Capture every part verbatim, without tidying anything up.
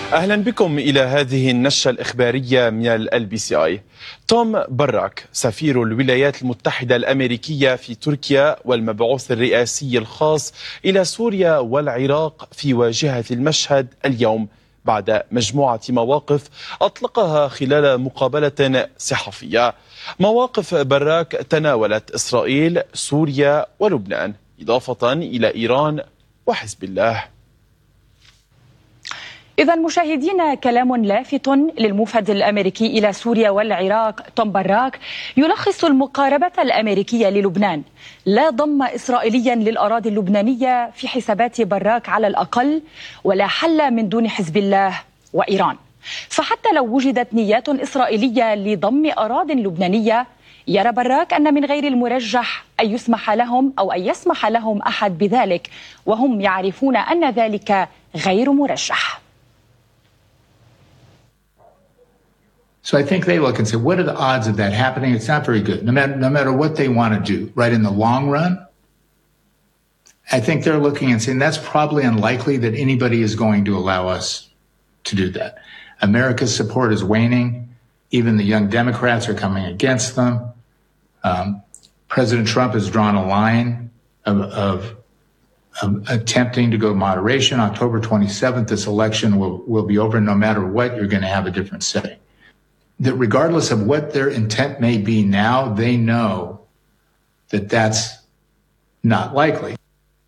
أهلا بكم إلى هذه النشرة الإخبارية من ال بي سي آي. توم براك سفير الولايات المتحدة الأمريكية في تركيا والمبعوث الرئاسي الخاص إلى سوريا والعراق في واجهة المشهد اليوم بعد مجموعة مواقف أطلقها خلال مقابلة صحفية. مواقف براك تناولت إسرائيل، سوريا ولبنان، إضافة إلى إيران وحزب الله. إذا مشاهدينا، كلام لافت للموفد الأمريكي إلى سوريا والعراق توم براك يلخص المقاربة الأمريكية للبنان. لا ضم إسرائيليا للأراضي اللبنانية في حسابات براك على الأقل، ولا حل من دون حزب الله وإيران. فحتى لو وجدت نيات إسرائيلية لضم أراضٍ لبنانية، يرى براك أن من غير المرجح أن يسمح لهم أو أن يسمح لهم أحد بذلك، وهم يعرفون أن ذلك غير مرجح. So I think they look and say, what are the odds of that happening? It's not very good. No matter, no matter what they want to do, right, in the long run, I think they're looking and saying that's probably unlikely that anybody is going to allow us to do that. America's support is waning. Even the young Democrats are coming against them. Um, President Trump has drawn a line of, of, of attempting to go moderation. October twenty-seventh, this election will, will be over. No matter what, you're going to have a different setting. That regardless of what their intent may be now, they know that that's not likely.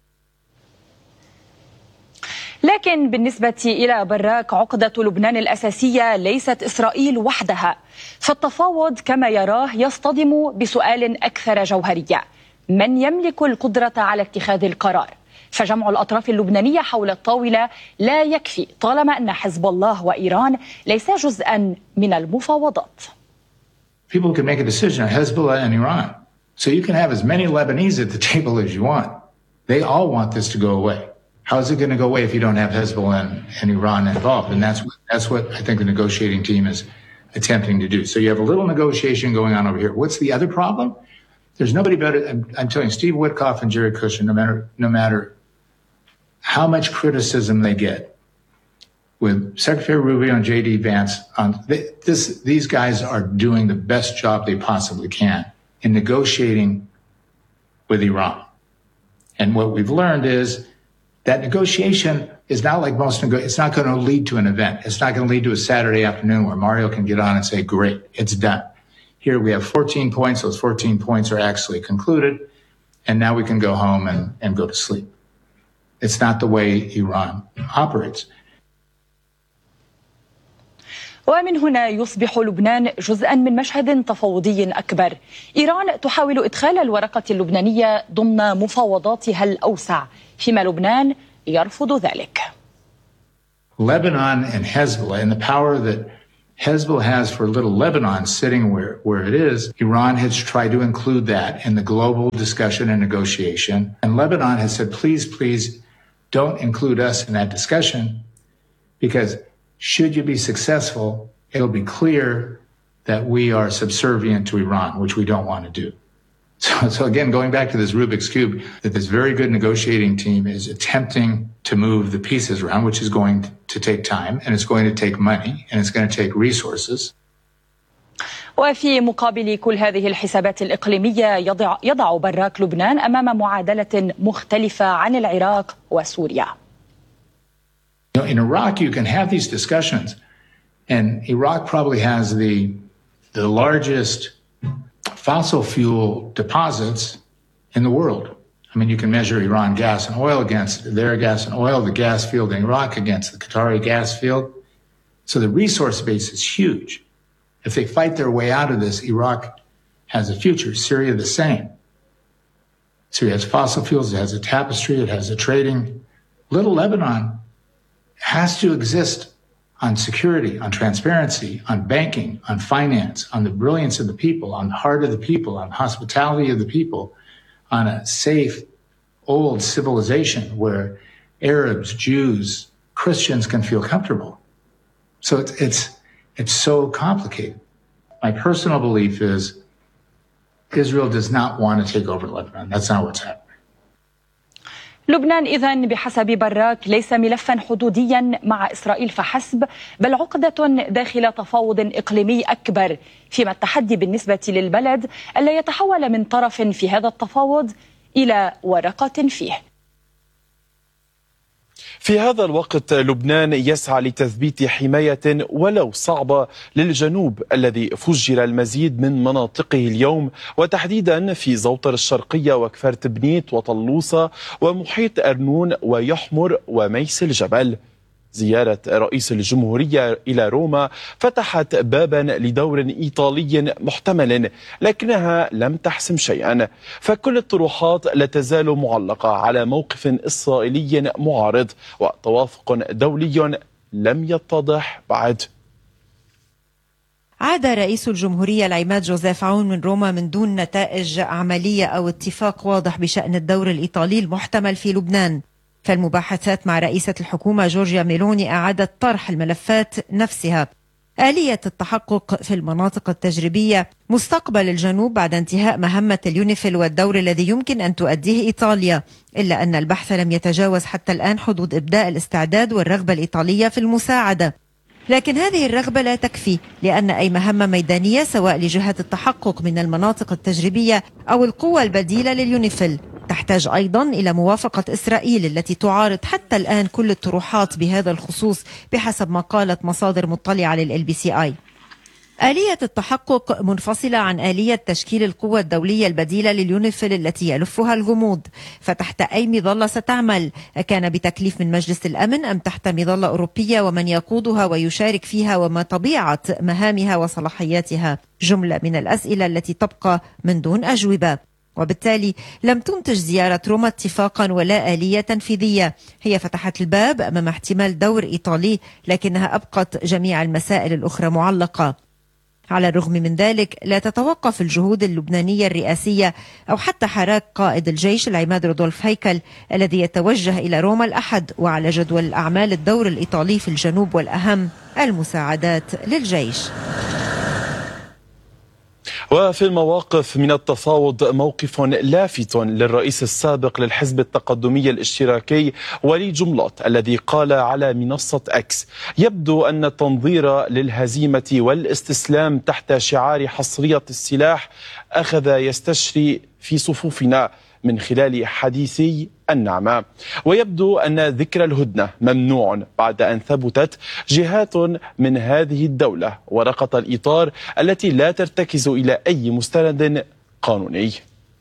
لكن بالنسبة إلى براك، عقدة لبنان الأساسية ليست إسرائيل وحدها، فالتفاوض كما يراه يصطدم بسؤال أكثر جوهرية: من يملك القدرة على اتخاذ القرار؟ فجمع الأطراف اللبنانية حول الطاولة لا يكفي طالما أن حزب الله وإيران ليس جزءا من المفاوضات. People can make a decision on Hezbollah and Iran. So you can have as many Lebanese at the table as you want. They all want this to go away. How is it going to go away if you don't have Hezbollah and, and Iran involved? And that's what, that's what I think the negotiating team is attempting to do. So you have a little negotiation going on over here. What's the other problem? There's nobody better. I'm, I'm telling you, Steve Witkoff and Jared Kushner, no matter, no matter how much criticism they get with Secretary Rubio and J D Vance, on this, these guys are doing the best job they possibly can in negotiating with Iran. And what we've learned is that negotiation is not like most nego- it's not going to lead to an event. It's not going to lead to a Saturday afternoon where Mario can get on and say, great, it's done. Here we have fourteen points. Those fourteen points are actually concluded. And now we can go home and, and go to sleep. It's not the way Iran operates. ومن هنا يصبح لبنان جزءا من مشهد تفاوضي أكبر. إيران تحاول إدخال الورقة اللبنانية ضمن مفاوضاتها الأوسع، فيما لبنان يرفض ذلك. Lebanon and Hezbollah, and the power that Hezbollah has for little Lebanon sitting where, where it is, Iran has tried to include that in the global discussion and negotiation. And Lebanon has said, please, please don't include us in that discussion, because should you be successful, it'll be clear that we are subservient to Iran, which we don't want to do. So, so again, going back to this Rubik's Cube, that this very good negotiating team is attempting to move the pieces around, which is going to take time, and it's going to take money, and it's going to take resources. وفي مقابل كل هذه الحسابات الإقليمية يضع, يضع براك لبنان أمام معادلة مختلفة عن العراق وسوريا. You know, in Iraq, you can have these discussions, and Iraq probably has the the largest fossil fuel deposits in the world. I mean, you can measure Iran gas and oil against their gas and oil, the gas field in Iraq against the Qatari gas field. So the resource base is huge. If they fight their way out of this, Iraq has a future. Syria, the same. Syria has fossil fuels, it has a tapestry, it has a trading. Little Lebanon has to exist on security, on transparency, on banking, on finance, on the brilliance of the people, on the heart of the people, on hospitality of the people, on a safe, old civilization where Arabs, Jews, Christians can feel comfortable. So it's, it's, it's so complicated. My personal belief is Israel does not want to take over Lebanon. That's not what's happening. لبنان إذن بحسب براك ليس ملفا حدوديا مع إسرائيل فحسب، بل عقدة داخل تفاوض إقليمي أكبر، فيما التحدي بالنسبة للبلد ألا يتحول من طرف في هذا التفاوض إلى ورقة فيه. في هذا الوقت لبنان يسعى لتثبيت حماية ولو صعبة للجنوب الذي فجر المزيد من مناطقه اليوم، وتحديدا في زوطر الشرقية وكفرت بنيت وطلوسة ومحيط أرنون ويحمر وميس الجبل. زيارة رئيس الجمهورية إلى روما فتحت بابا لدور إيطالي محتمل، لكنها لم تحسم شيئا، فكل الطروحات لا تزال معلقة على موقف إسرائيلي معارض وتوافق دولي لم يتضح بعد. عاد رئيس الجمهورية العماد جوزيف عون من روما من دون نتائج عملية أو اتفاق واضح بشأن الدور الإيطالي المحتمل في لبنان. فالمباحثات مع رئيسة الحكومة جورجيا ميلوني أعادت طرح الملفات نفسها: آلية التحقق في المناطق التجريبية، مستقبل الجنوب بعد انتهاء مهمة اليونيفيل والدور الذي يمكن أن تؤديه إيطاليا، إلا أن البحث لم يتجاوز حتى الآن حدود إبداء الاستعداد والرغبة الإيطالية في المساعدة. لكن هذه الرغبة لا تكفي، لأن أي مهمة ميدانية سواء لجهة التحقق من المناطق التجريبية أو القوة البديلة لليونيفيل تحتاج أيضا إلى موافقة إسرائيل التي تعارض حتى الآن كل الطروحات بهذا الخصوص بحسب ما قالت مصادر مطلعة لل بي سي آي. آلية التحقق منفصلة عن آلية تشكيل القوة الدولية البديلة لليونيفيل التي يلفها الغموض، فتحت أي مظلة ستعمل؟ كان بتكليف من مجلس الأمن أم تحت مظلة أوروبية ومن يقودها ويشارك فيها وما طبيعة مهامها وصلاحياتها؟ جملة من الأسئلة التي تبقى من دون أجوبة. وبالتالي لم تنتج زيارة روما اتفاقا ولا آلية تنفيذية. هي فتحت الباب أمام احتمال دور إيطالي، لكنها أبقت جميع المسائل الأخرى معلقة. على الرغم من ذلك لا تتوقف الجهود اللبنانية الرئاسية أو حتى حراك قائد الجيش العماد رودولف هيكل الذي يتوجه إلى روما الأحد، وعلى جدول الأعمال الدور الإيطالي في الجنوب، والأهم المساعدات للجيش. وفي المواقف من التفاوض موقف لافت للرئيس السابق للحزب التقدمي الاشتراكي وليد جملات الذي قال على منصة أكس: يبدو أن التنظير للهزيمة والاستسلام تحت شعار حصرية السلاح أخذ يستشري في صفوفنا من خلال حديثي النعمة، ويبدو أن ذكر الهدنة ممنوع بعد أن ثبتت جهات من هذه الدولة ورقة الإطار التي لا ترتكز إلى أي مستند قانوني.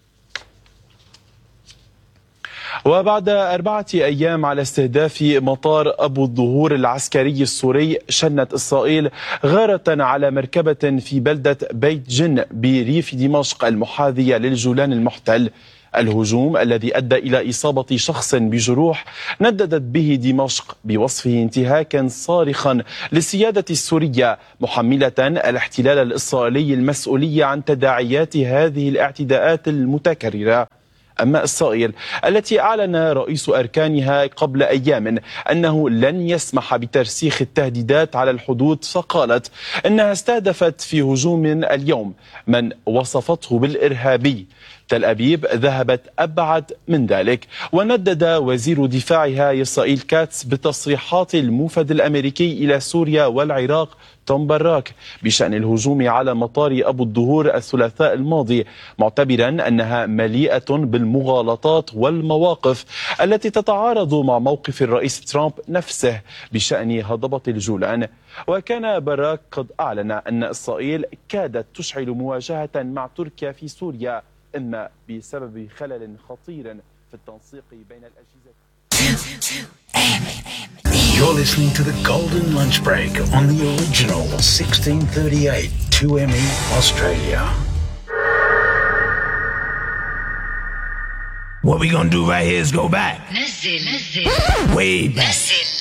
وبعد أربعة أيام على استهداف مطار أبو الظهور العسكري السوري، شنت إسرائيل غارة على مركبة في بلدة بيت جن بريف دمشق المحاذية للجولان المحتل. الهجوم الذي أدى إلى إصابة شخص بجروح نددت به دمشق بوصفه انتهاكا صارخا للسيادة السورية، محملة الاحتلال الإسرائيلي المسؤولية عن تداعيات هذه الاعتداءات المتكررة. أما إسرائيل التي أعلن رئيس أركانها قبل أيام أنه لن يسمح بترسيخ التهديدات على الحدود، فقالت إنها استهدفت في هجوم اليوم من وصفته بالإرهابي. تل أبيب ذهبت أبعد من ذلك، وندد وزير دفاعها إسرائيل كاتس بتصريحات الموفد الأمريكي إلى سوريا والعراق توم براك بشأن الهجوم على مطار أبو الظهور الثلاثاء الماضي، معتبرا أنها مليئة بالمغالطات والمواقف التي تتعارض مع موقف الرئيس ترامب نفسه بشأن هضبة الجولان. وكان براك قد أعلن أن إسرائيل كادت تشعل مواجهة مع تركيا في سوريا، إما بسبب خلل خطير في التنسيق بين الأجهزة. You're listening to the Golden Lunch Break on the original sixteen thirty-eight two M E Australia. What we gonna do right here is go back. Way back.